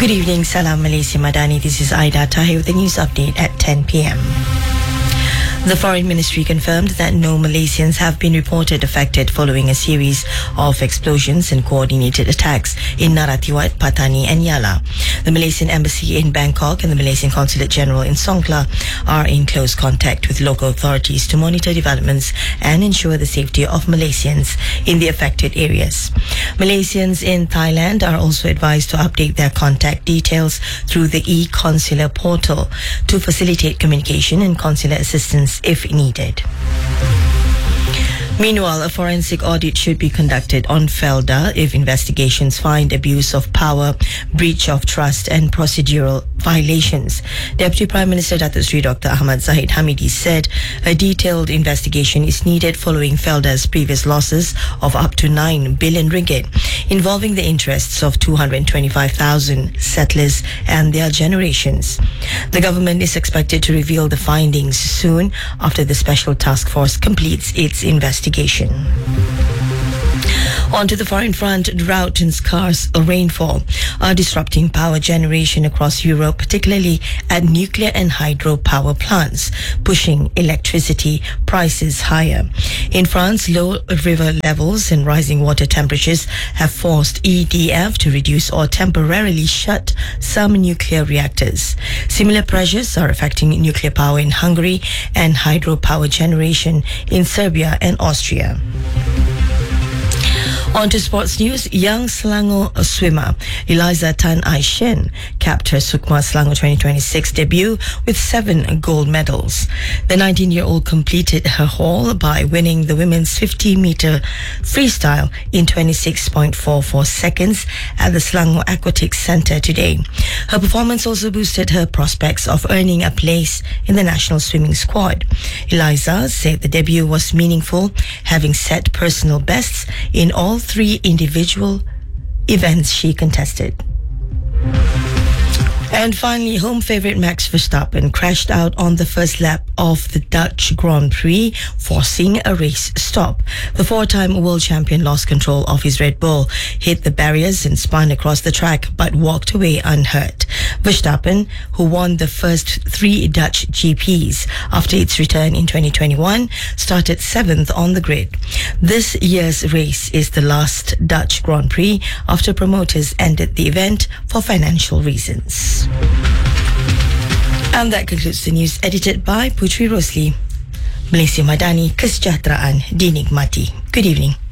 Good evening, Salam Malaysia Madani. This is Aida Tahir with the news update at 10 p.m. The Foreign Ministry confirmed that no Malaysians have been reported affected following a series of explosions and coordinated attacks in Narathiwat, Patani and Yala. The Malaysian Embassy in Bangkok and the Malaysian Consulate General in Songkla are in close contact with local authorities to monitor developments and ensure the safety of Malaysians in the affected areas. Malaysians in Thailand are also advised to update their contact details through the e-consular portal to facilitate communication and consular assistance if needed. Meanwhile, a forensic audit should be conducted on Felda if investigations find abuse of power, breach of trust and procedural violations. Deputy Prime Minister Datuk Seri Dr. Ahmad Zahid Hamidi said a detailed investigation is needed following Felda's previous losses of up to 9 billion ringgit, involving the interests of 225,000 settlers and their generations. The government is expected to reveal the findings soon after the Special Task Force completes its investigation. Onto the foreign front, drought and scarce rainfall are disrupting power generation across Europe, particularly at nuclear and hydro power plants, pushing electricity prices higher. In France, low river levels and rising water temperatures have forced EDF to reduce or temporarily shut some nuclear reactors. Similar pressures are affecting nuclear power in Hungary and hydropower generation in Serbia and Austria. On to sports news. Young Selangor swimmer Eliza Tan Aishen capped her Sukma Selangor 2026 debut with 7 gold medals. The 19-year-old completed her haul by winning the women's 50-meter freestyle in 26.44 seconds at the Selangor Aquatics Centre today. Her performance also boosted her prospects of earning a place in the national swimming squad. Eliza said the debut was meaningful, having set personal bests in all 3 individual events she contested. And finally, home favourite Max Verstappen crashed out on the first lap of the Dutch Grand Prix, forcing a race stop. The 4-time world champion lost control of his Red Bull, hit the barriers and spun across the track, but walked away unhurt. Verstappen, who won the first 3 Dutch GPs after its return in 2021, started 7th on the grid. This year's race is the last Dutch Grand Prix after promoters ended the event for financial reasons. And that concludes the news edited by Putri Rosli. Malaysia Madani, kesejahteraan dinikmati. Good evening.